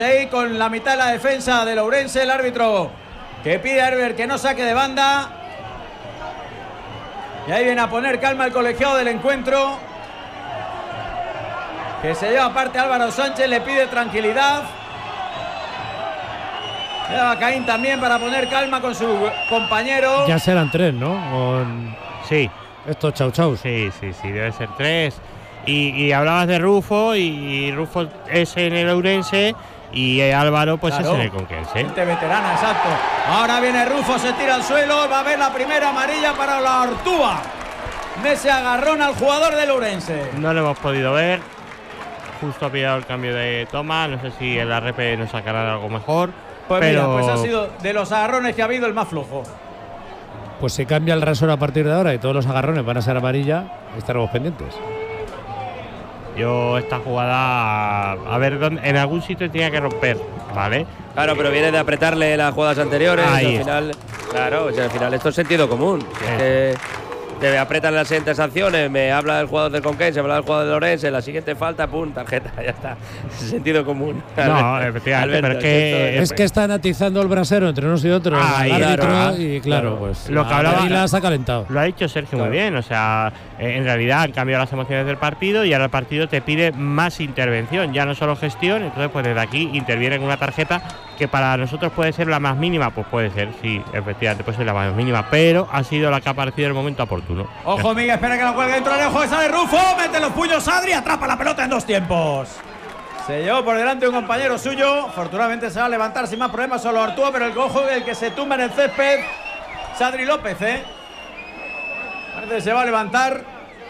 Ahí con la mitad de la defensa del Ourense, el árbitro que pide a Herbert que no saque de banda. Y ahí viene a poner calma el colegiado del encuentro, que se lleva aparte Álvaro Sánchez, le pide tranquilidad. Lleva a Caín también para poner calma con su compañero. Ya serán 3, ¿no? Sí. Estos chau. Sí, debe ser 3. Y hablabas de Rufo, y Rufo es en el Ourense y Álvaro pues claro, es en el Conquense. Gente veterana, exacto. Ahora viene Rufo, se tira al suelo, va a ver la primera amarilla para Olaortúa. De ese agarrón al jugador del Ourense. No lo hemos podido ver. Justo ha pillado el cambio de toma. No sé si el RP nos sacará algo mejor. Pues pero... mira, pues ha sido de los agarrones que ha habido el más flojo. Pues se cambia el rasor a partir de ahora y todos los agarrones van a ser amarilla. Estaremos pendientes. Yo esta jugada, a ver, en algún sitio tenía que romper, ¿vale? Claro, pero viene de apretarle las jugadas anteriores. Ahí al final, claro, o sea, al final esto es sentido común. Te apretan las siguientes sanciones, me habla del jugador del Conquense, me habla del jugador del Ourense, la siguiente falta, pum, tarjeta, ya está. Sentido común. No, efectivamente, Alberto, pero es que están atizando el brasero entre unos y otros. Y claro, pues lo que hablaba se ha calentado. Lo ha dicho Sergio muy bien, o sea, en realidad han cambiado las emociones del partido y ahora el partido te pide más intervención, ya no solo gestión. Entonces pues desde aquí interviene con una tarjeta que para nosotros puede ser la más mínima, pues puede ser, sí, efectivamente puede ser la más mínima, pero ha sido la que ha aparecido en el momento oportuno. Ojo, Miguel, espera que la cuelgue dentro del ojo, sale Rufo, mete los puños Adri, atrapa la pelota en 2 tiempos. Se llevó por delante un compañero suyo, afortunadamente se va a levantar sin más problemas solo Olaortúa, pero el que se tumba en el césped es Adri López, Parece que se va a levantar,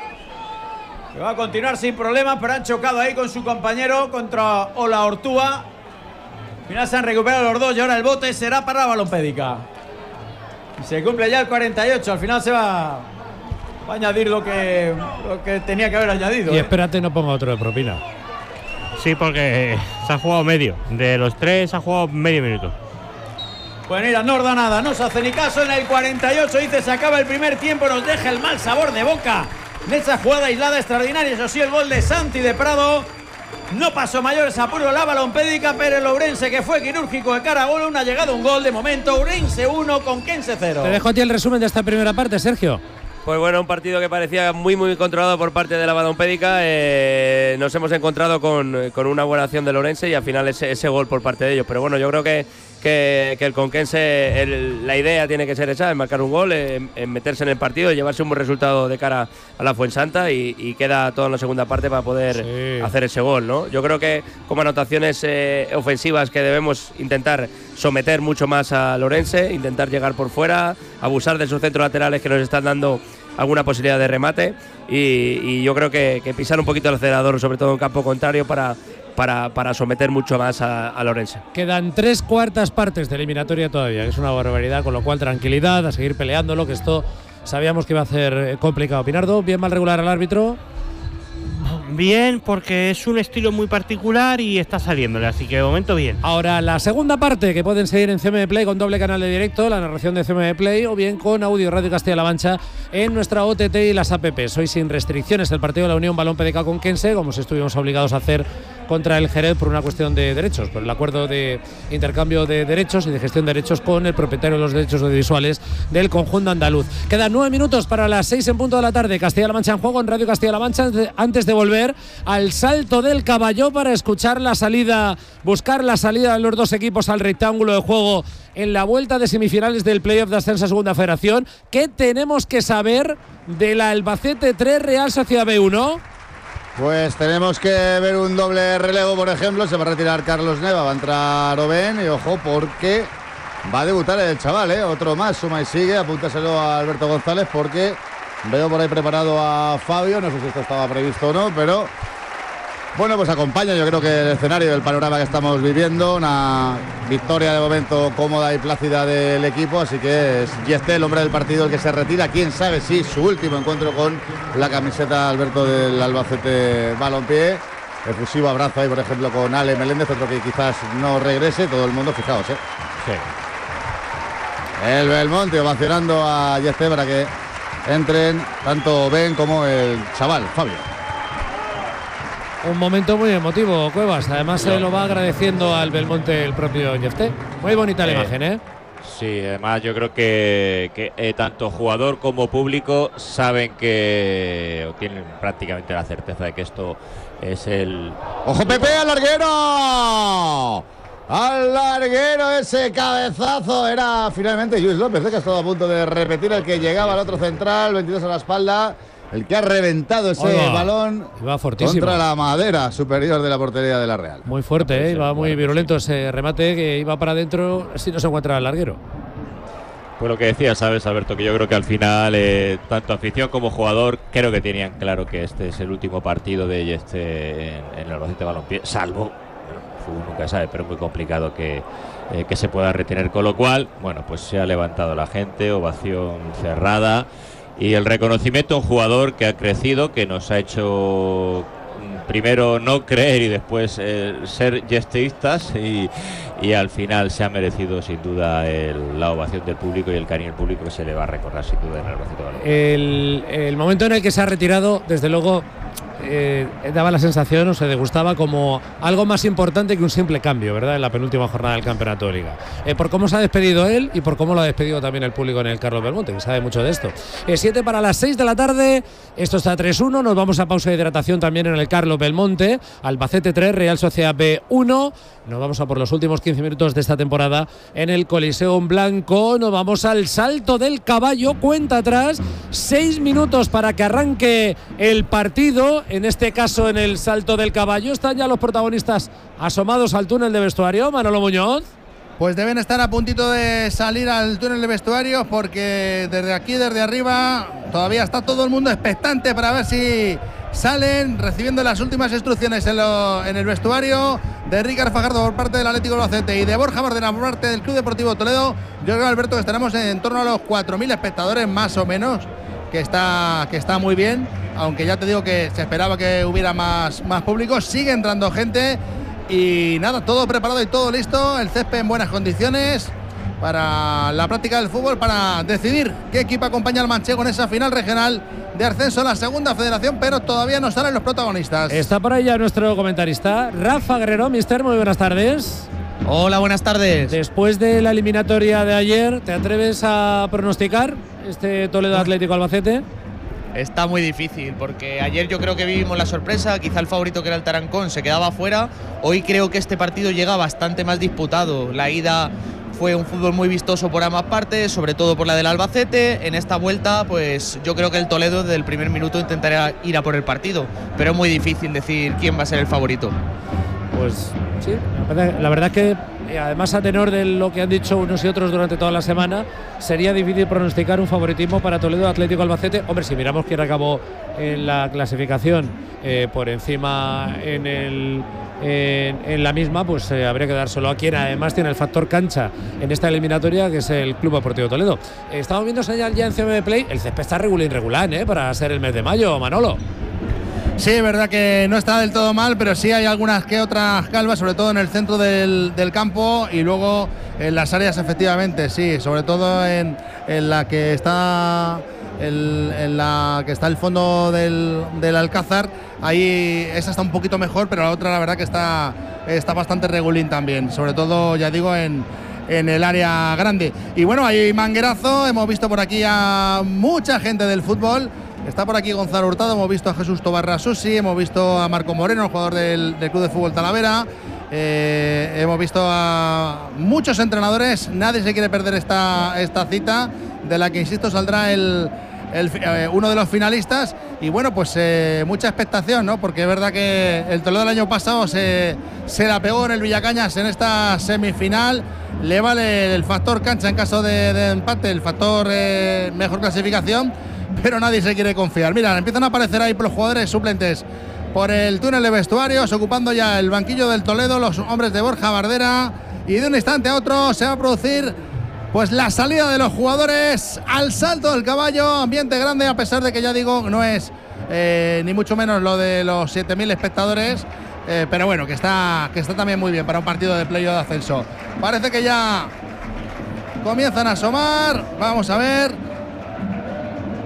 que va a continuar sin problemas, pero han chocado ahí con su compañero contra Olaortúa. Al final se han recuperado los dos y ahora el bote será para la Balompédica. Y se cumple ya el 48, al final se va a añadir lo que tenía que haber añadido. Y espérate, no ponga otro de propina. Sí, porque se ha jugado medio. De los 3 se ha jugado medio minuto. Pues mira, no da nada, no se hace ni caso. En el 48 dice, se acaba el primer tiempo, nos deja el mal sabor de boca de esa jugada aislada extraordinaria. Eso sí, el gol de Santi de Prado. No pasó mayores apuros la Balompédica, pero el Ourense, que fue quirúrgico de cara a gol, ha llegado un gol de momento. Ourense 1, Conquense 0. Te dejo a ti el resumen de esta primera parte, Sergio. Pues bueno, un partido que parecía muy controlado por parte de la Balompédica. Nos hemos encontrado con una buena acción del Ourense y al final ese gol por parte de ellos. Pero bueno, yo creo que el Conquense, la idea tiene que ser esa, en marcar un gol, en meterse en el partido, llevarse un buen resultado de cara a la Fuensanta y queda todo en la segunda parte para poder hacer ese gol, ¿no? Yo creo que como anotaciones ofensivas que debemos intentar someter mucho más al Ourense, intentar llegar por fuera, abusar de sus centros laterales que nos están dando alguna posibilidad de remate y yo creo que pisar un poquito el acelerador, sobre todo en campo contrario, para someter mucho más a Ourense. Quedan 3/4 partes de eliminatoria todavía, que es una barbaridad, con lo cual tranquilidad, a seguir peleándolo, que esto sabíamos que iba a ser complicado. Pinardo, bien, mal, regular al árbitro. Bien, porque es un estilo muy particular y está saliéndole, así que de momento bien. Ahora la segunda parte, que pueden seguir en CMD Play con doble canal de directo, la narración de CMD Play, o bien con Audio Radio Castilla-La Mancha en nuestra OTT y las APPs. Hoy sin restricciones el partido de la Unión Balompédica Conquense, como si estuvimos obligados a hacer contra el Jerez por una cuestión de derechos, por el acuerdo de intercambio de derechos y de gestión de derechos con el propietario de los derechos audiovisuales del conjunto andaluz. Quedan 9 minutos para las 6 en punto de la tarde. Castilla-La Mancha en juego en Radio Castilla-La Mancha, antes de volver al Salto del Caballó para escuchar la salida, buscar la salida de los dos equipos al rectángulo de juego en la vuelta de semifinales del playoff de ascenso a Segunda Federación. ¿Qué tenemos que saber de la Albacete 3 Real Sociedad B1? Pues tenemos que ver un doble relevo, por ejemplo. Se va a retirar Carlos Neva, va a entrar Oben y ojo porque va a debutar el chaval, otro más, suma y sigue. Apúntaselo a Alberto González porque veo por ahí preparado a Fabio. No sé si esto estaba previsto o no, pero bueno, pues acompaña, yo creo que el escenario del panorama que estamos viviendo. Una victoria de momento cómoda y plácida del equipo, así que es Yeste, el hombre del partido, el que se retira. Quién sabe si su último encuentro con la camiseta, Alberto, del Albacete Balompié. Efusivo abrazo ahí, por ejemplo, con Ale Meléndez, otro que quizás no regrese. Todo el mundo, fijaos, Sí. El Belmonte ovacionando a Yeste para que entren tanto Ben como el chaval, Fabio. Un momento muy emotivo, Cuevas. Además se lo va agradeciendo al Belmonte el propio Jefté. Muy bonita la imagen, ¿eh? Sí, además yo creo que tanto jugador como público saben o tienen prácticamente la certeza de que esto es el... ¡Ojo Pepe, al larguero! ¡Al larguero! Ese cabezazo era finalmente Luis López, que ha estado a punto de repetir el que llegaba al otro central, 22 a la espalda. El que ha reventado ese balón contra la madera superior de la portería de la Real. Muy fuerte, iba muy virulento ese remate que iba para adentro, si no se encuentra el larguero. Pues lo que decía, sabes, Alberto, que yo creo que al final, tanto afición como jugador, creo que tenían claro que este es el último partido de en el Albacete Balompié, salvo, fútbol nunca sabe, pero es muy complicado que se pueda retener, con lo cual, bueno, pues se ha levantado la gente, ovación cerrada. Y el reconocimiento a un jugador que ha crecido, que nos ha hecho primero no creer y después ser yesteístas y al final se ha merecido sin duda la ovación del público y el cariño del público que se le va a recordar sin duda en el Albacete Balompié. El momento en el que se ha retirado, desde luego, daba la sensación o se degustaba como algo más importante que un simple cambio, ¿verdad? En la penúltima jornada del Campeonato de Liga. Por cómo se ha despedido él y por cómo lo ha despedido también el público en el Carlos Belmonte, que sabe mucho de esto. 7 para las 6 de la tarde, esto está 3-1, nos vamos a pausa de hidratación también en el Carlos Belmonte, Albacete 3, Real Sociedad B 1. Nos vamos a por los últimos 15 minutos de esta temporada en el Coliseum Blanco. Nos vamos al Salto del Caballo, cuenta atrás, 6 minutos para que arranque el partido. En este caso, en el Salto del Caballo, están ya los protagonistas asomados al túnel de vestuario. Manolo Muñoz. Pues deben estar a puntito de salir al túnel de vestuario, porque desde aquí, desde arriba, todavía está todo el mundo expectante para ver si salen, recibiendo las últimas instrucciones en el vestuario de Ricard Fajardo por parte del Atlético de Albacete y de Borja Bardena por parte del Club Deportivo Toledo. Yo creo, Alberto, que estaremos en torno a los 4.000 espectadores más o menos, que está muy bien, aunque ya te digo que se esperaba que hubiera más público. Sigue entrando gente y nada, todo preparado y todo listo, el césped en buenas condiciones para la práctica del fútbol, para decidir qué equipo acompaña al manchego en esa final regional de ascenso a la segunda federación, pero todavía no salen los protagonistas. Está por ahí ya nuestro comentarista, Rafa Guerrero. Mister, muy buenas tardes. Hola, buenas tardes. Después de la eliminatoria de ayer, ¿te atreves a pronosticar este Toledo Atlético Albacete? Está muy difícil, porque ayer yo creo que vivimos la sorpresa, quizá el favorito que era el Tarancón se quedaba fuera. Hoy creo que este partido llega bastante más disputado. La ida fue un fútbol muy vistoso por ambas partes, sobre todo por la del Albacete. En esta vuelta, pues yo creo que el Toledo desde el primer minuto intentará ir a por el partido, pero es muy difícil decir quién va a ser el favorito. Pues sí, la verdad es que además, a tenor de lo que han dicho unos y otros durante toda la semana, sería difícil pronosticar un favoritismo para Toledo Atlético Albacete. Hombre, si miramos quién acabó en la clasificación por encima en la misma, pues habría que dárselo a quien además tiene el factor cancha en esta eliminatoria, que es el Club Deportivo Toledo. Estamos viendo señal ya en CMB Play, el césped está irregular, para ser el mes de mayo, Manolo. Sí, es verdad que no está del todo mal, pero sí hay algunas que otras calvas, sobre todo en el centro del campo y luego en las áreas, efectivamente, sí, sobre todo en la que está el fondo del Alcázar. Ahí esa está un poquito mejor, pero la otra la verdad que está bastante regulín también, sobre todo, ya digo, en el área grande. Y bueno, hay manguerazo, hemos visto por aquí a mucha gente del fútbol. Está por aquí Gonzalo Hurtado, hemos visto a Jesús Tobarra Susi, hemos visto a Marco Moreno, el jugador del Club de Fútbol Talavera. Hemos visto a muchos entrenadores. Nadie se quiere perder esta cita, de la que, insisto, saldrá uno de los finalistas. Y bueno, pues mucha expectación, ¿no? Porque es verdad que el Toledo del año pasado se la pegó en el Villacañas en esta semifinal. Le vale el factor cancha en caso de empate, el factor mejor clasificación, pero nadie se quiere confiar. Mira, empiezan a aparecer ahí los jugadores suplentes por el túnel de vestuarios, ocupando ya el banquillo del Toledo, los hombres de Borja Bardera, y de un instante a otro se va a producir pues la salida de los jugadores al Salto del Caballo. Ambiente grande, a pesar de que, ya digo, no es ni mucho menos lo de los 7.000 espectadores, pero bueno, que está también muy bien para un partido de playoff de ascenso. Parece que ya comienzan a asomar, vamos a ver.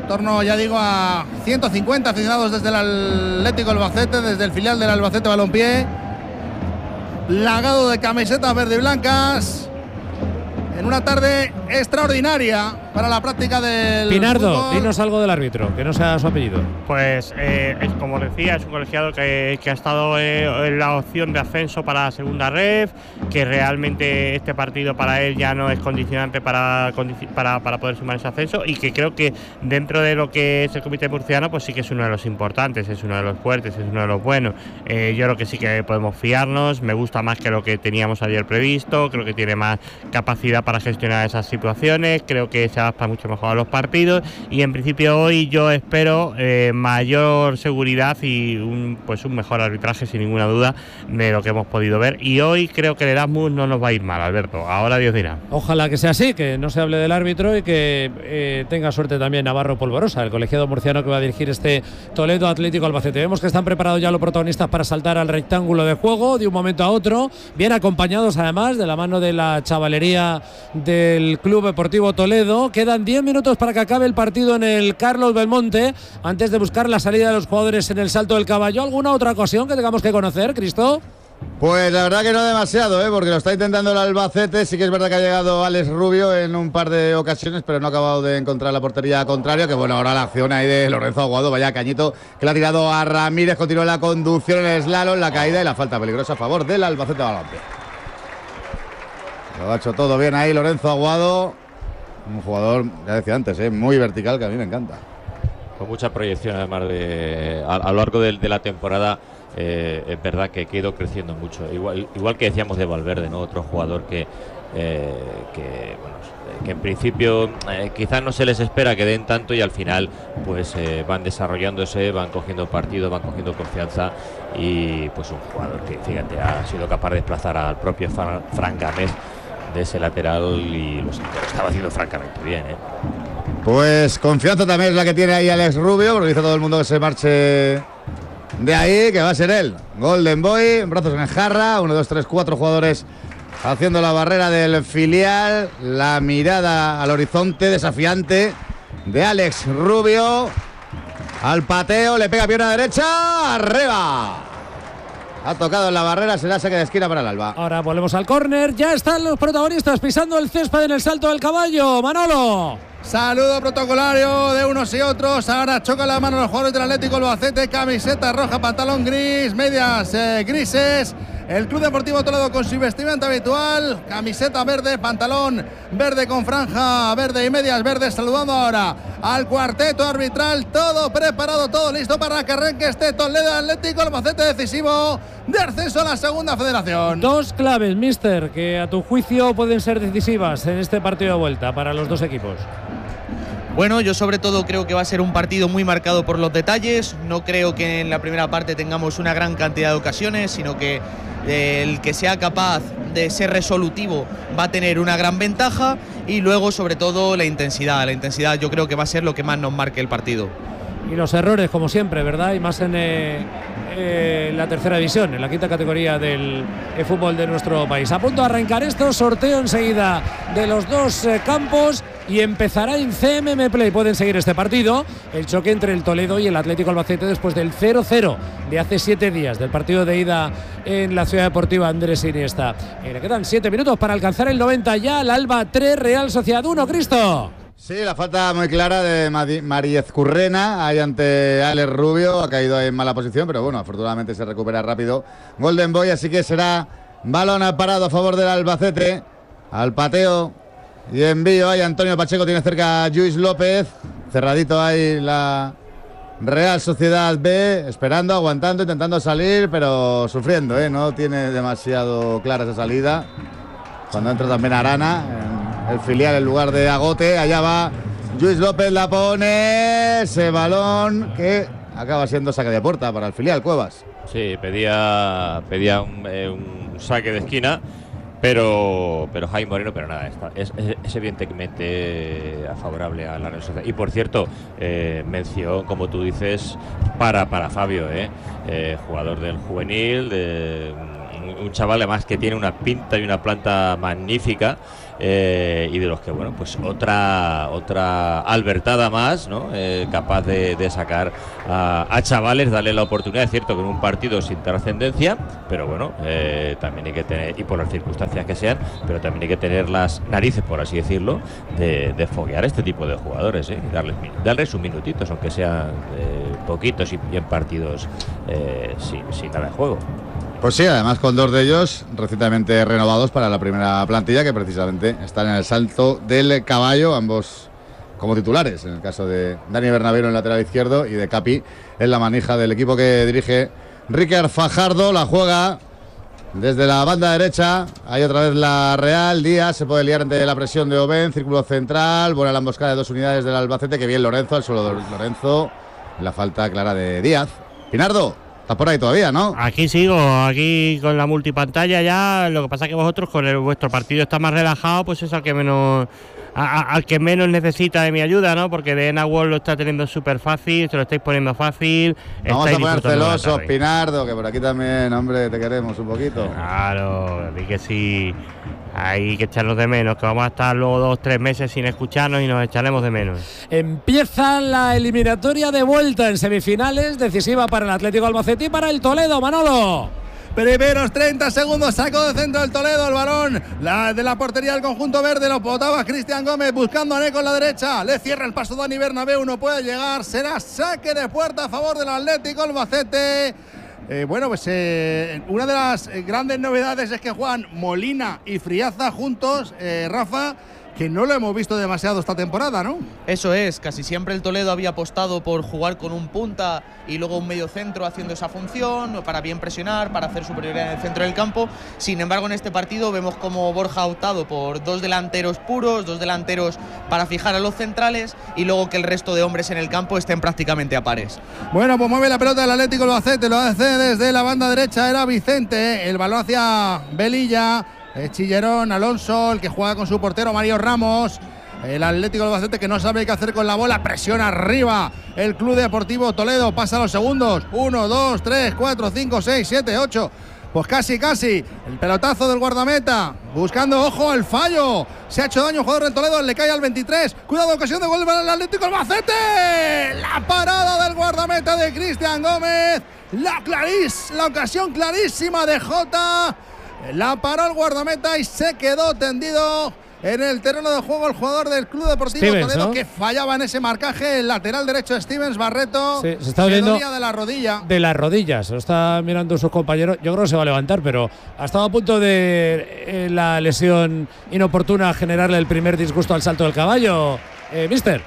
torno, ya digo, a 150 aficionados desde el Atlético Albacete, desde el filial del Albacete Balompié. Plagado de camisetas verde y blancas. En una tarde extraordinaria para la práctica del Pinardo, fútbol. dinos algo del árbitro, que no sea su apellido. Pues, como decía, es un colegiado que ha estado en la opción de ascenso para la segunda ref, que realmente este partido para él ya no es condicionante para poder sumar ese ascenso, y que creo que dentro de lo que es el comité murciano, pues sí que es uno de los importantes, es uno de los fuertes, es uno de los buenos. Yo creo que sí que podemos fiarnos, me gusta más que lo que teníamos ayer previsto, creo que tiene más capacidad para gestionar esas situaciones, creo que se adapta mucho mejor a los partidos, y en principio hoy yo espero mayor seguridad y un mejor arbitraje, sin ninguna duda, de lo que hemos podido ver, y hoy creo que el Erasmus no nos va a ir mal, Alberto, ahora Dios dirá. Ojalá que sea así, que no se hable del árbitro y que tenga suerte también Navarro Polvorosa, el colegiado murciano que va a dirigir este Toledo Atlético Albacete. Vemos que están preparados ya los protagonistas para saltar al rectángulo de juego de un momento a otro, bien acompañados además de la mano de la chavalería del Club Deportivo Toledo. Quedan 10 minutos para que acabe el partido en el Carlos Belmonte, antes de buscar la salida de los jugadores en el Salto del Caballo. ¿Alguna otra ocasión que tengamos que conocer, Cristo? Pues la verdad que no demasiado, porque lo está intentando el Albacete. Sí que es verdad que ha llegado Alex Rubio en un par de ocasiones, pero no ha acabado de encontrar la portería contraria. Que bueno, ahora la acción ahí de Lorenzo Aguado, vaya cañito que le ha tirado a Ramírez. Continúa la conducción en el slalom, la caída y la falta peligrosa a favor del Albacete Balompié. Lo ha hecho todo bien ahí Lorenzo Aguado, un jugador, ya decía antes, muy vertical, que a mí me encanta. Con mucha proyección, además a lo largo de la temporada. Es verdad que ha ido creciendo mucho, igual que decíamos de Valverde, ¿no? Otro jugador que en principio quizás no se les espera que den tanto, y al final pues van desarrollándose, van cogiendo partido, van cogiendo confianza, y pues un jugador que, fíjate, ha sido capaz de desplazar al propio Fran Gámez de ese lateral, y lo estaba haciendo francamente bien, Pues confianza también es la que tiene ahí Alex Rubio, porque dice todo el mundo que se marche de ahí, que va a ser él. Golden Boy, brazos en jarra, 1, 2, 3, 4 jugadores haciendo la barrera del filial. La mirada al horizonte desafiante de Alex Rubio. Al pateo, le pega pierna derecha, arriba. Ha tocado en la barrera, será saque de esquina para el Alba. Ahora volvemos al córner, ya están los protagonistas pisando el césped en el Salto del Caballo. Manolo. Saludo protocolario de unos y otros. Ahora choca la mano los jugadores del Atlético Albacete. Camiseta roja, pantalón gris, medias grises. El Club Deportivo Toledo con su vestimenta habitual. Camiseta verde, pantalón verde con franja verde y medias verdes. Saludando ahora al cuarteto arbitral. Todo preparado, todo listo para que arranque este Toledo Atlético Albacete decisivo de ascenso a la segunda federación. Dos claves, mister, que a tu juicio pueden ser decisivas en este partido de vuelta para los dos equipos. Bueno, yo sobre todo creo que va a ser un partido muy marcado por los detalles. No creo que en la primera parte tengamos una gran cantidad de ocasiones, sino que el que sea capaz de ser resolutivo va a tener una gran ventaja, y luego sobre todo la intensidad. La intensidad yo creo que va a ser lo que más nos marque el partido. Y los errores, como siempre, ¿verdad? Y más en la tercera división, en la quinta categoría del fútbol de nuestro país. A punto de arrancar esto, sorteo enseguida de los dos campos, y empezará en CMM Play. Pueden seguir este partido, el choque entre el Toledo y el Atlético Albacete después del 0-0 de hace 7 días, del partido de ida en la Ciudad Deportiva Andrés Iniesta. Le quedan 7 minutos para alcanzar el 90 ya. El Alba 3, Real Sociedad 1, Cristo. Sí, la falta muy clara de Mariez Currena ahí ante Alex Rubio. Ha caído en mala posición, pero bueno, afortunadamente se recupera rápido Golden Boy, así que será balón parado a favor del Albacete. Al pateo y envío ahí Antonio Pacheco, tiene cerca a Lluís López. Cerradito ahí la Real Sociedad B, esperando, aguantando, intentando salir, pero sufriendo, no tiene demasiado clara esa salida. Cuando entra también Arana en el filial en lugar de Agote, allá va Lluís López, la pone, ese balón que acaba siendo saque de puerta para el filial Cuevas. Sí, pedía un saque de esquina, pero Jaime Moreno, pero nada, es evidentemente favorable a la Real Sociedad. Y por cierto, mención, como tú dices, para Fabio, jugador del juvenil, un chaval además que tiene una pinta y una planta magnífica. Y de los que, bueno, pues otra Albertada más, ¿no? Capaz de sacar a chavales, darle la oportunidad. Es cierto que en un partido sin trascendencia, pero bueno, también hay que tener, y por las circunstancias que sean, pero también hay que tener las narices, por así decirlo, de foguear a este tipo de jugadores, y darles sus minutitos, aunque sean poquitos y en partidos sin nada de juego. Pues sí, además con 2 de ellos recientemente renovados para la primera plantilla, que precisamente están en el Salto del Caballo, ambos como titulares, en el caso de Dani Bernabéu en el lateral izquierdo y de Capi en la manija del equipo que dirige Ricard Fajardo. La juega desde la banda derecha, hay otra vez la Real. Díaz se puede liar ante la presión de Oben, círculo central, buena la emboscada de 2 unidades del Albacete, que bien Lorenzo, al suelo de Lorenzo, la falta clara de Díaz. Pinardo, estás por ahí todavía, ¿no? Aquí sigo, aquí con la multipantalla ya. Lo que pasa es que vosotros con vuestro partido está más relajado, pues es al que menos necesita de mi ayuda, ¿no? Porque de World lo está teniendo súper fácil, se lo estáis poniendo fácil. Vamos a poner celosos, Pinardo, que por aquí también, hombre, te queremos un poquito. Claro, di que sí. Hay que echarnos de menos, que vamos a estar luego 2-3 meses sin escucharnos y nos echaremos de menos. Empieza la eliminatoria de vuelta en semifinales, decisiva para el Atlético Albacete y para el Toledo, Manolo. Primeros 30 segundos, sacó de centro del Toledo el balón de la portería del conjunto verde, lo botaba Cristian Gómez buscando a Neco en la derecha, le cierra el paso Dani Bernabéu, no puede llegar, será saque de puerta a favor del Atlético Albacete. Bueno, pues una de las grandes novedades es que juegan Molina y Friaza juntos, Rafa, que no lo hemos visto demasiado esta temporada, ¿no? Eso es, casi siempre el Toledo había apostado por jugar con un punta y luego un medio centro haciendo esa función, para bien presionar, para hacer superioridad en el centro del campo. Sin embargo, en este partido vemos como Borja ha optado por 2 delanteros puros, 2 delanteros para fijar a los centrales y luego que el resto de hombres en el campo estén prácticamente a pares. Bueno, pues mueve la pelota del Atlético Albacete, lo hace desde la banda derecha, era Vicente, el balón hacia Velilla. Chillerón, Alonso, el que juega con su portero Mario Ramos. El Atlético Albacete que no sabe qué hacer con la bola, presiona arriba el Club Deportivo Toledo, pasa los segundos, 1, 2, 3, 4, 5, 6, 7, 8, pues casi, el pelotazo del guardameta, buscando, ojo, el fallo, se ha hecho daño el jugador del Toledo, le cae al 23, cuidado, ocasión de gol para el Atlético Albacete, la parada del guardameta de Cristian Gómez, la ocasión clarísima de Jota. La paró el guardameta y se quedó tendido en el terreno de juego el jugador del Club Deportivo Stevens, Toledo, ¿no? Que fallaba en ese marcaje, el lateral derecho de Stevens Barreto. Sí, se está viendo de la rodilla. De las rodillas, lo está mirando sus compañeros. Yo creo que se va a levantar, pero ha estado a punto de la lesión inoportuna generarle el primer disgusto al Salto del Caballo, mister.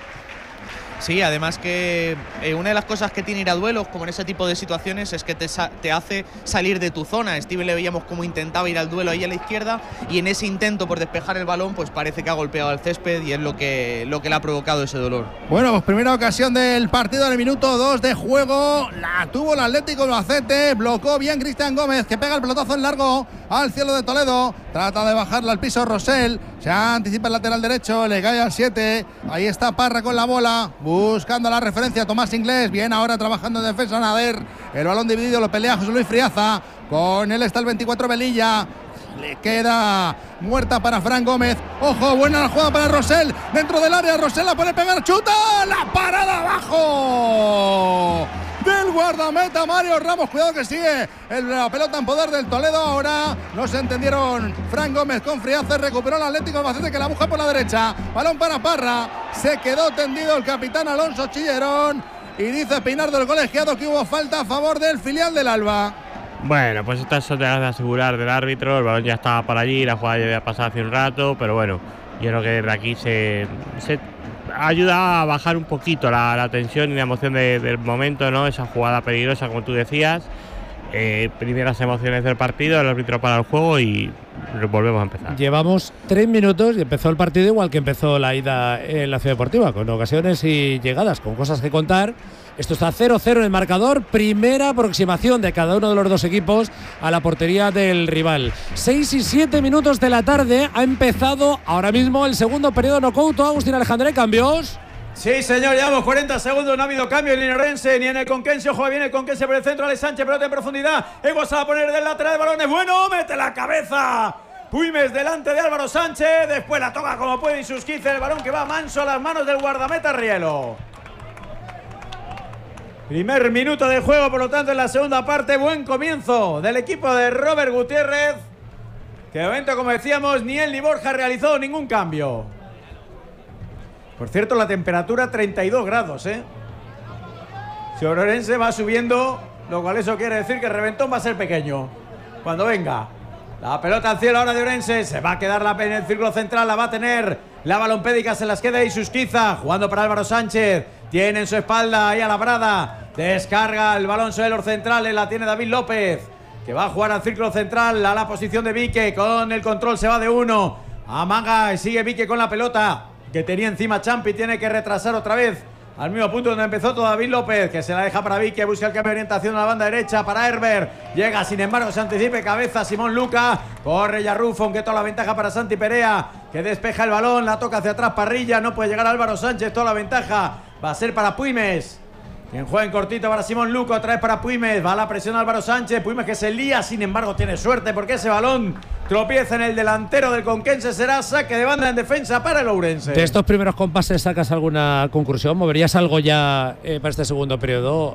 Sí, además que una de las cosas que tiene ir a duelos, como en ese tipo de situaciones, es que te hace salir de tu zona. Steven le veíamos cómo intentaba ir al duelo ahí a la izquierda y en ese intento por despejar el balón, pues parece que ha golpeado al césped y es lo que le ha provocado ese dolor. Bueno, pues primera ocasión del partido en el minuto 2 de juego. La tuvo el Atlético Albacete, blocó bien Cristian Gómez, que pega el pelotazo en largo al cielo de Toledo. Trata de bajarla al piso Rosell, se anticipa el lateral derecho, le cae al 7. Ahí está Parra con la bola, buscando la referencia Tomás Inglés, bien ahora trabajando en defensa Nader, el balón dividido lo pelea José Luis Friaza, con él está el 24 Velilla, le queda muerta para Fran Gómez, ojo, buena la jugada para Rosell, dentro del área, Rosell la puede pegar, chuta, la parada abajo del guardameta Mario Ramos, cuidado que sigue la pelota en poder del Toledo, ahora no se entendieron Fran Gómez con Friaza, recuperó el Atlético Albacete que la busca por la derecha, balón para Parra, se quedó tendido el capitán Alonso Chillerón y dice Pinardo del colegiado que hubo falta a favor del filial del Alba. Bueno, pues esto es de asegurar del árbitro, el balón ya estaba por allí, la jugada ya había pasado hace un rato, pero bueno, yo creo que desde aquí se ayuda a bajar un poquito la tensión y la emoción del momento, ¿no? Esa jugada peligrosa, como tú decías. Primeras emociones del partido, el árbitro para el juego y volvemos a empezar. Llevamos 3 minutos y empezó el partido igual que empezó la ida en la Ciudad Deportiva, con ocasiones y llegadas, con cosas que contar. Esto está 0-0 en el marcador, primera aproximación de cada uno de los dos equipos a la portería del rival. 6 y 7 minutos de la tarde, ha empezado ahora mismo el segundo periodo no couto. Agustín Alejandre, cambios. Sí, señor, llevamos 40 segundos, no ha habido cambio en Linorense ni en el Conquense. Ojo, viene el Conquense por el centro, Ale Sánchez, pelota en profundidad. Hemos a poner del lateral de balones. Bueno, mete la cabeza. Puymes delante de Álvaro Sánchez. Después la toca como puede Insusquiza. El balón que va manso a las manos del guardameta Rielo. Primer minuto de juego, por lo tanto, en la segunda parte. Buen comienzo del equipo de Robert Gutiérrez. Que de momento, como decíamos, ni él ni Borja ha realizado ningún cambio. Por cierto, la temperatura 32 grados, ¿eh? Si Ourense va subiendo, lo cual eso quiere decir que el reventón va a ser pequeño. Cuando venga la pelota al cielo ahora de Ourense, se va a quedar en el círculo central, la va a tener la Balompédica, se las queda Insusquiza, jugando para Álvaro Sánchez, tiene en su espalda ahí a la brada, descarga el balón sobre los centrales, la tiene David López, que va a jugar al círculo central, a la posición de Vique, con el control se va de uno, amaga y sigue Vique con la pelota, que tenía encima Champi, tiene que retrasar otra vez al mismo punto donde empezó todo David López, que se la deja para Vique, busca el cambio de orientación a la banda derecha para Herbert, llega sin embargo, se anticipe cabeza Simón Luca, corre ya Rufo, aunque toda la ventaja para Santi Perea, que despeja el balón, la toca hacia atrás Parrilla, no puede llegar Álvaro Sánchez, toda la ventaja va a ser para Puymes, quien juega en cortito para Simón Luca, otra vez para Puymes, va la presión Álvaro Sánchez, Puymes que se lía, sin embargo tiene suerte porque ese balón tropieza en el delantero del Conquense, será saque de banda en defensa para el Ourense. De estos primeros compases, ¿sacas alguna conclusión? ¿Moverías algo ya para este segundo periodo?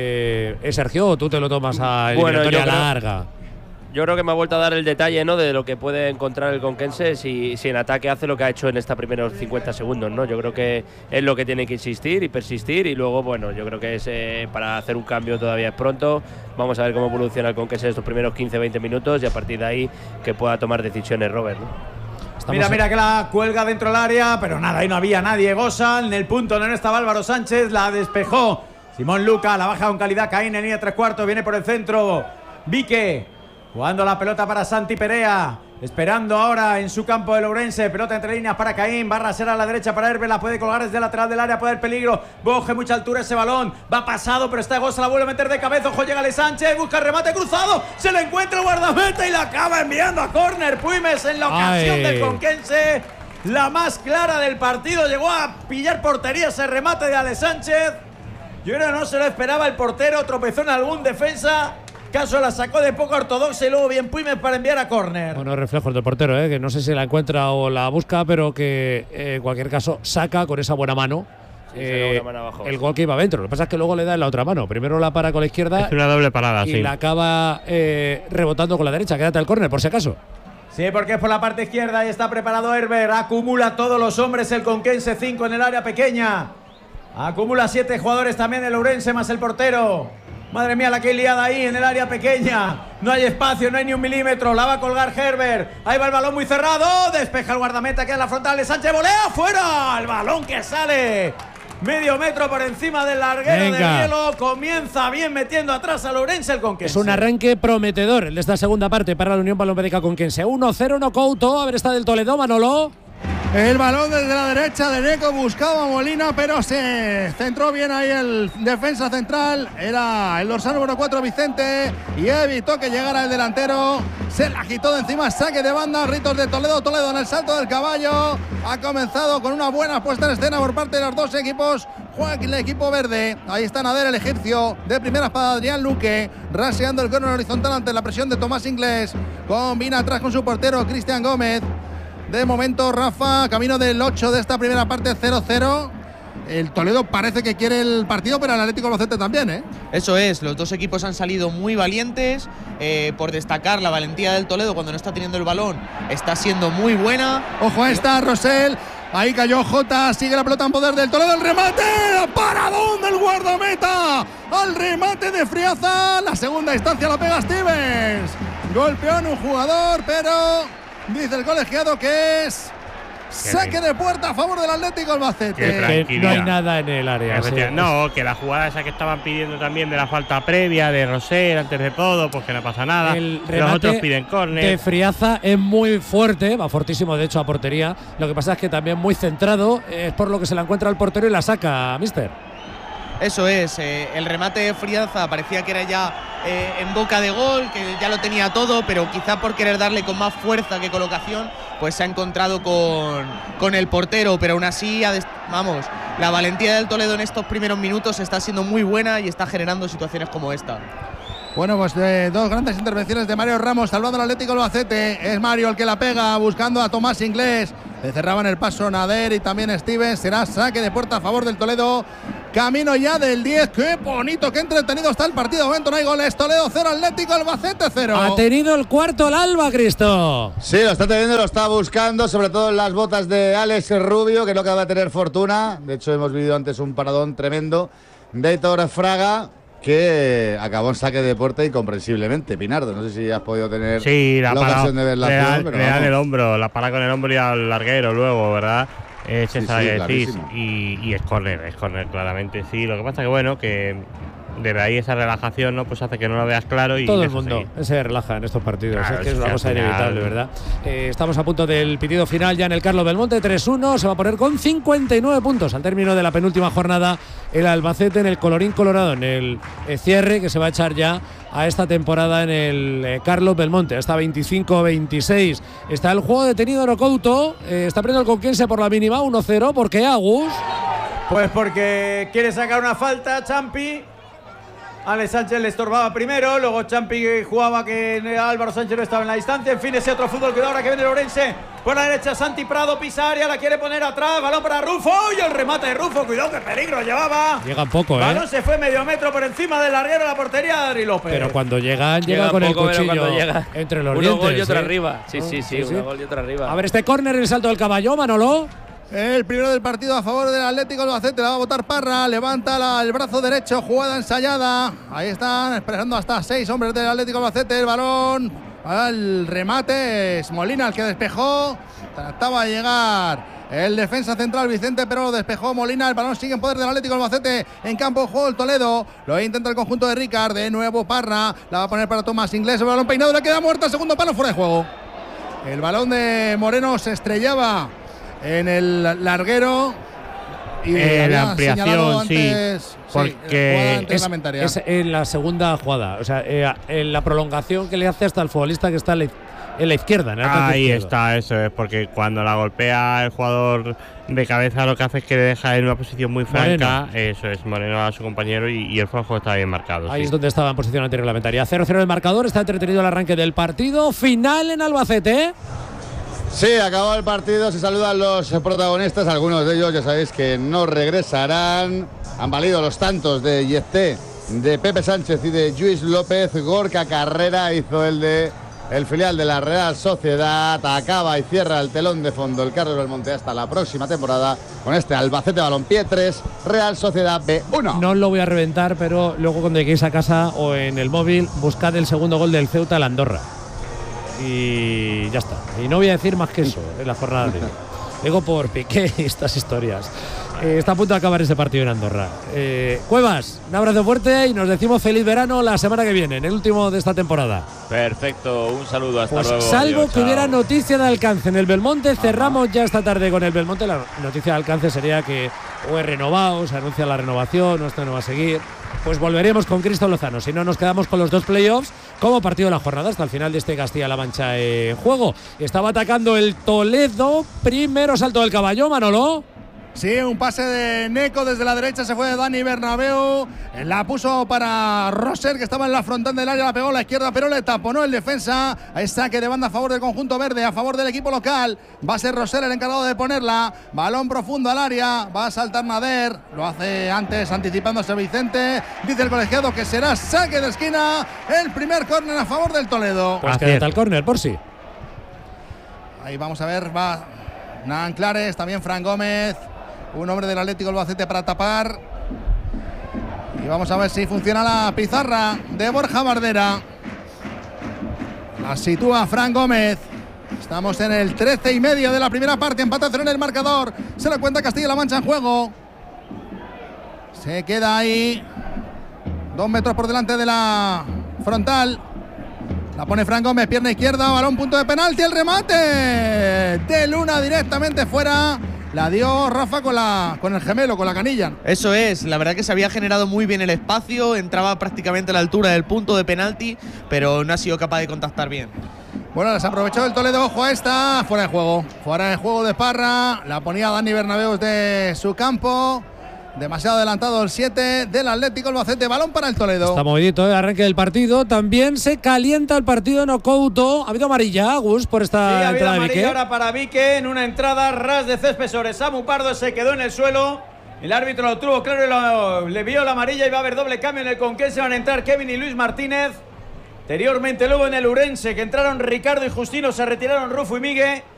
Sergio, ¿o tú te lo tomas a eliminatoria larga? Yo creo que me ha vuelto a dar el detalle, ¿no?, de lo que puede encontrar el Conquense si en ataque hace lo que ha hecho en estos primeros 50 segundos, ¿no? Yo creo que es lo que tiene que insistir y persistir, y luego, bueno, yo creo que es para hacer un cambio todavía es pronto. Vamos a ver cómo evoluciona el Conquense en estos primeros 15-20 minutos y a partir de ahí que pueda tomar decisiones Robert, ¿no? Mira que la cuelga dentro del área, pero nada, ahí no había nadie. Gosa, en el punto no estaba Álvaro Sánchez, la despejó Simón Luca, la baja con calidad, Caín en línea 3/4, viene por el centro Vique. Jugando la pelota para Santi Perea, esperando ahora en su campo del Ourense, pelota entre líneas para Caín, va a raser a la derecha para Herbert, la puede colgar desde el lateral del área, puede haber peligro, Boje, mucha altura ese balón, va pasado, pero está Gosa, la vuelve a meter de cabeza, ojo, llega Ale Sánchez, busca el remate cruzado, se le encuentra el guardameta y la acaba enviando a córner, Puymes en la ocasión del Conquense, la más clara del partido, llegó a pillar portería ese remate de Ale Sánchez, yo no se lo esperaba el portero, tropezó en algún defensa. Caso la sacó de poco ortodoxa y luego bien Puymes para enviar a córner. Bueno, reflejos del portero, que no sé si la encuentra o la busca, pero que en cualquier caso saca con esa buena mano. Sí, el gol que iba adentro. Lo que pasa es que luego le da en la otra mano. Primero la para con la izquierda. Es una doble parada, y la acaba rebotando con la derecha. Quédate al córner, por si acaso. Sí, porque es por la parte izquierda y está preparado Herbert. Acumula todos los hombres el Conquense, 5 en el área pequeña. Acumula 7 jugadores también el Ourense más el portero. Madre mía, la que hay liada ahí en el área pequeña. No hay espacio, no hay ni un milímetro. La va a colgar Herbert. Ahí va el balón muy cerrado. Despeja el guardameta, queda en la frontal de Sánchez. Volea fuera. El balón que sale medio metro por encima del larguero del hielo. Comienza bien metiendo atrás al Ourense el Conquense. Es un arranque prometedor el de esta segunda parte para la Unión Balompédica Conquense. 1-0 no Couto. A ver, está del Toledo, Manolo. El balón desde la derecha de Neco buscaba a Molina, pero se centró bien ahí el defensa central. Era el dorsal número 4 Vicente y evitó que llegara el delantero. Se la agitó de encima, saque de banda, Ritos de Toledo. Toledo en el salto del caballo. Ha comenzado con una buena puesta en escena por parte de los dos equipos. Juega el equipo verde. Ahí está Nader, el egipcio. De primeras para Adrián Luque. Raseando el córner horizontal ante la presión de Tomás Inglés. Combina atrás con su portero Cristian Gómez. De momento, Rafa, camino del 8 de esta primera parte, 0-0. El Toledo parece que quiere el partido, pero el Atlético Albacete también, ¿eh? Eso es, los dos equipos han salido muy valientes. Por destacar la valentía del Toledo cuando no está teniendo el balón, está siendo muy buena. Ojo a esta, Rosell. Ahí cayó Jota, sigue la pelota en poder del Toledo, el remate, paradón del guardameta, al remate de Friaza, la segunda instancia la pega Stevens. Golpeó en un jugador, pero dice el colegiado que es saque de puerta a favor del Atlético Albacete. No hay nada en el área. No, que la jugada esa que estaban pidiendo también de la falta previa de Roser antes de todo, pues que no pasa nada. Los otros piden córner. De Friaza es muy fuerte, va fortísimo de hecho a portería. Lo que pasa es que también muy centrado, es por lo que se la encuentra el portero y la saca, mister. Eso es, el remate de Friaza parecía que era ya en boca de gol, que ya lo tenía todo, pero quizá por querer darle con más fuerza que colocación, pues se ha encontrado con el portero, pero aún así, vamos, la valentía del Toledo en estos primeros minutos está siendo muy buena y está generando situaciones como esta. Bueno, pues dos grandes intervenciones de Mario Ramos salvando al Atlético Albacete. Es Mario el que la pega, buscando a Tomás Inglés. Le cerraban el paso Nader y también Stevens. Será saque de puerta a favor del Toledo. Camino ya del 10. Qué bonito, qué entretenido está el partido. Momento no hay goles. Toledo 0, Atlético Albacete 0. Ha tenido el cuarto el Alba, Cristo. Sí, lo está teniendo, lo está buscando, sobre todo en las botas de Alex Rubio, que no acaba de tener fortuna. De hecho, hemos vivido antes un paradón tremendo de Héctor Fraga, que acabó en saque de puerta incomprensiblemente. Pinardo, no sé si has podido tener la ocasión de ver la acción, pero le dan el hombro, la para con el hombro y al larguero luego, ¿verdad? Y es córner claramente, sí. Lo que pasa que bueno, que desde ahí esa relajación, ¿no? Pues hace que no lo veas claro y todo el mundo se relaja en estos partidos. Claro, es que es una cosa inevitable, ¿verdad? Estamos a punto del pitido final ya en el Carlos Belmonte. 3-1, se va a poner con 59 puntos al término de la penúltima jornada el Albacete en el colorín colorado, en el cierre que se va a echar ya a esta temporada en el Carlos Belmonte, hasta 25-26. Está el juego detenido en Ocouto, está perdiendo el Conquense por la mínima 1-0. ¿Por qué, Agus? Pues porque quiere sacar una falta Champi. Alex Sánchez le estorbaba primero, luego Champi jugaba que Álvaro Sánchez no estaba en la distancia. En fin, ese otro fútbol que ahora que viene Lorense por la derecha. Santi Prado pisa área, la quiere poner atrás, balón para Rufo y el remate de Rufo, cuidado que peligro llevaba. Llega poco, balón se fue medio metro por encima del larguero de la portería de Adri López. Pero cuando llega con el cuchillo entre los dientes. Un gol y otro arriba. Sí, un gol y otro arriba. A ver, este córner en el salto del caballo, Manolo. El primero del partido a favor del Atlético Albacete, la va a botar Parra, levanta el brazo derecho, jugada ensayada. Ahí están esperando hasta 6 hombres del Atlético Albacete, el balón al remate, es Molina el que despejó, trataba de llegar el defensa central Vicente, pero lo despejó Molina. El balón sigue en poder del Atlético Albacete, en campo juego el Toledo, lo intenta el conjunto de Ricard, de nuevo Parra, la va a poner para Tomás Inglés, el balón peinado, le queda muerta, segundo palo, fuera de juego. El balón de Moreno se estrellaba en el larguero y la ampliación, antes, sí, porque es en la segunda jugada, o sea, en la prolongación que le hace hasta el futbolista que está en la izquierda. Ahí está, eso es, porque cuando la golpea el jugador de cabeza lo que hace es que le deja en una posición muy franca. Moreno. Eso es, Moreno a su compañero y el juego está bien marcado. Ahí es donde estaba en posición antirreglamentaria. 0-0 el marcador, está entretenido el arranque del partido. Final en Albacete. Sí, acabó el partido, se saludan los protagonistas, algunos de ellos ya sabéis que no regresarán. Han valido los tantos de Yezté, de Pepe Sánchez y de Lluís López. Gorka Carrera hizo el filial de la Real Sociedad. Acaba y cierra el telón de fondo el Carlos Belmonte hasta la próxima temporada con este Albacete Balompié 3, Real Sociedad B1. No os lo voy a reventar, pero luego cuando lleguéis a casa o en el móvil buscad el segundo gol del Ceuta al Andorra. Y ya está. Y no voy a decir más que eso en la jornada de hoy. Digo por Piqué y estas historias. Está a punto de acabar ese partido en Andorra. Cuevas, un abrazo fuerte y nos decimos feliz verano la semana que viene, en el último de esta temporada. Perfecto, un saludo, hasta pues luego. Salvo adiós, que hubiera chao. noticia de alcance en el Belmonte, cerramos ya esta tarde con el Belmonte. La noticia de alcance sería que o es renovado, se anuncia la renovación, o esto no va a seguir. Pues volveremos con Cristo Lozano. Si no, nos quedamos con los dos playoffs como partido de la jornada hasta el final de este Castilla-La Mancha juego. Estaba atacando el Toledo. Primero salto del caballo, Manolo. Sí, un pase de Neco desde la derecha, se fue de Dani Bernabéu, la puso para Roser, que estaba en la frontal del área, la pegó a la izquierda, pero le taponó el defensa. Hay saque de banda a favor del conjunto verde, a favor del equipo local. Va a ser Roser el encargado de ponerla. Balón profundo al área, va a saltar Nader, lo hace antes anticipándose Vicente. Dice el colegiado que será saque de esquina, el primer córner a favor del Toledo. Pues quédate al córner, por sí. Ahí vamos a ver, va Nan Clares, también Fran Gómez. Un hombre del Atlético Albacete para tapar. Y vamos a ver si funciona la pizarra de Borja Bardera. La sitúa Fran Gómez. Estamos en el 13:30 de la primera parte. Empate a 0 en el marcador. Se lo cuenta Castilla-La Mancha en juego. Se queda ahí 2 metros por delante de la frontal. La pone Fran Gómez, pierna izquierda, balón, punto de penalti, el remate de Luna directamente fuera. La dio Rafa con el gemelo, con la canilla. Eso es, la verdad que se había generado muy bien el espacio, entraba prácticamente a la altura del punto de penalti, pero no ha sido capaz de contactar bien. Bueno, las aprovechó el Toledo. Ojo a esta. Fuera de juego. Fuera de juego de Parra. La ponía Dani Bernabéu de su campo. Demasiado adelantado el 7 del Atlético Albacete. Balón para el Toledo. Está movidito el arranque del partido. También se calienta el partido en Okouto. Ha habido amarilla, Gus, por esta sí, entrada de Vique. Ahora para Vique en una entrada ras de césped sobre Samu Pardo. Se quedó en el suelo. El árbitro lo tuvo claro y le vio la amarilla y va a haber doble cambio en el Conquense. Van a entrar Kevin y Luis Martínez. Anteriormente luego en el Urense que entraron Ricardo y Justino. Se retiraron Rufo y Migue.